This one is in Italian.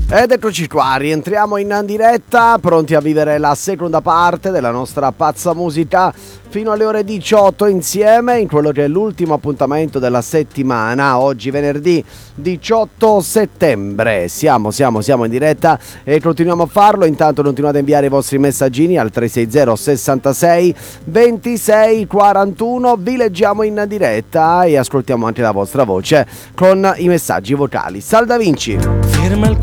Ed eccoci qua, rientriamo in diretta, pronti a vivere la seconda parte della nostra pazza musica fino alle ore 18 insieme in quello che è l'ultimo appuntamento della settimana. Oggi venerdì 18 settembre siamo in diretta e continuiamo a farlo. Intanto continuate a inviare i vostri messaggini al 360 66 26 41. Vi leggiamo in diretta e ascoltiamo anche la vostra voce con i messaggi vocali. Salve Da Vinci. Ferma il